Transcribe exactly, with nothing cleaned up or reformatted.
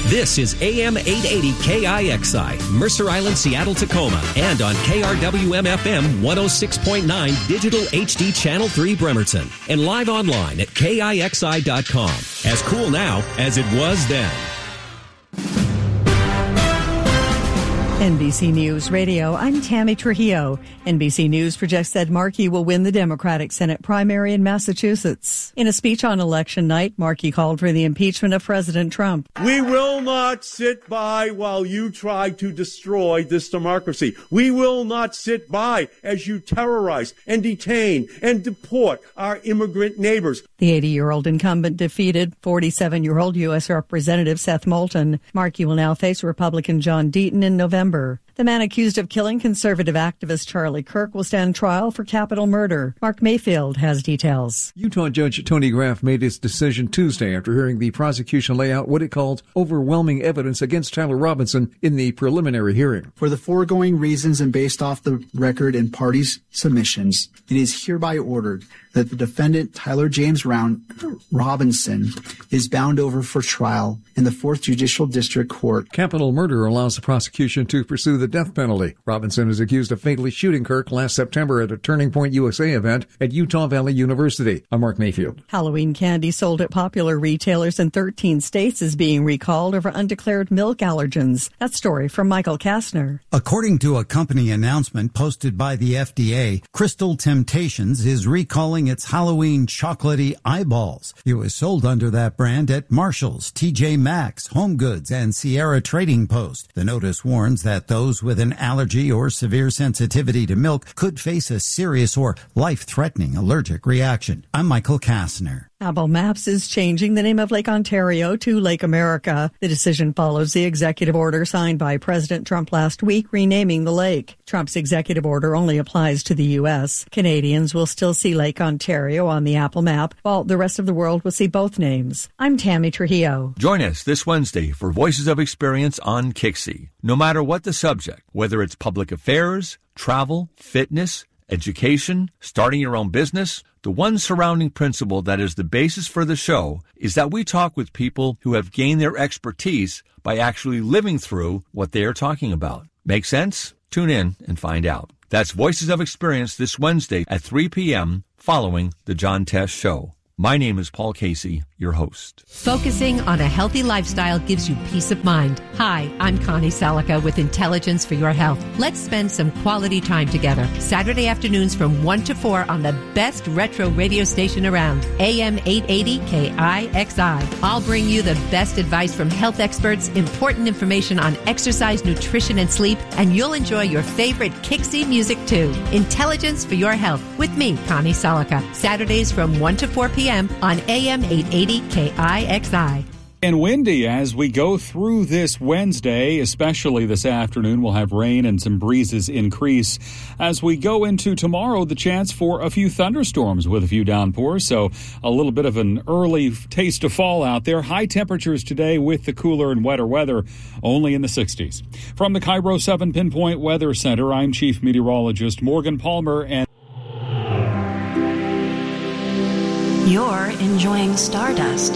This is A M eight eighty K I X I, Mercer Island, Seattle, Tacoma, and on K R W M F M one oh six point nine Digital H D Channel three Bremerton, and live online at K I X I dot com. As cool now as it was then. N B C News Radio, I'm Tammy Trujillo. N B C News projects Ed Markey will win the Democratic Senate primary in Massachusetts. In a speech on election night, Markey called for the impeachment of President Trump. We will not sit by while you try to destroy this democracy. We will not sit by as you terrorize and detain and deport our immigrant neighbors. The eighty-year-old incumbent defeated forty-seven-year-old U S Representative Seth Moulton. Markey will now face Republican John Deaton in November. The man accused of killing conservative activist Charlie Kirk will stand trial for capital murder. Mark Mayfield has details. Utah Judge Tony Graff made his decision Tuesday after hearing the prosecution lay out what it called overwhelming evidence against Tyler Robinson in the preliminary hearing. For the foregoing reasons and based off the record and parties' submissions, it is hereby ordered that the defendant, Tyler James Round Robinson, is bound over for trial in the fourth Judicial District Court. Capital murder allows the prosecution to pursue the death penalty. Robinson is accused of fatally shooting Kirk last September at a Turning Point U S A event at Utah Valley University. I'm Mark Mayfield. Halloween candy sold at popular retailers in thirteen states is being recalled over undeclared milk allergens. That story from Michael Kastner. According to a company announcement posted by the F D A, Crystal Temptations is recalling its Halloween chocolatey eyeballs. It was sold under that brand at Marshall's, T J Maxx, Home Goods, and Sierra Trading Post. The notice warns that those with an allergy or severe sensitivity to milk could face a serious or life-threatening allergic reaction. I'm Michael Kastner. Apple Maps is changing the name of Lake Ontario to Lake America. The decision follows the executive order signed by President Trump last week renaming the lake. Trump's executive order only applies to the U S. Canadians will still see Lake Ontario on the Apple Map, while the rest of the world will see both names. I'm Tammy Trujillo. Join us this Wednesday for Voices of Experience on Kixie. No matter what the subject, whether it's public affairs, travel, fitness, education, starting your own business, the one surrounding principle that is the basis for the show is that we talk with people who have gained their expertise by actually living through what they are talking about. Make sense? Tune in and find out. That's Voices of Experience this Wednesday at three p.m. following the John Test Show. My name is Paul Casey, your host. Focusing on a healthy lifestyle gives you peace of mind. Hi, I'm Connie Salica with Intelligence for Your Health. Let's spend some quality time together. Saturday afternoons from one to four on the best retro radio station around, A M eight eighty K I X I. I'll bring you the best advice from health experts, important information on exercise, nutrition, and sleep, and you'll enjoy your favorite Kixie music too. Intelligence for Your Health with me, Connie Salica. Saturdays from one to four p.m. on A M eight eighty K I X I. And windy as we go through this Wednesday, especially this afternoon. We'll have rain and some breezes increase. As we go into tomorrow, the chance for a few thunderstorms with a few downpours. So a little bit of an early taste of fall out there. High temperatures today with the cooler and wetter weather, only in the sixties. From the Cairo seven Pinpoint Weather Center, I'm Chief Meteorologist Morgan Palmer. And you're enjoying Stardust